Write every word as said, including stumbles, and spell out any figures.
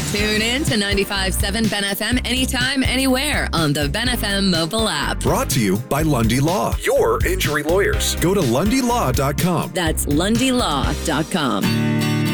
Tune in to ninety-five point seven Ben F M anytime, anywhere on the Ben F M mobile app. Brought to you by Lundy Law, your injury lawyers. Go to lundy law dot com. That's lundy law dot com.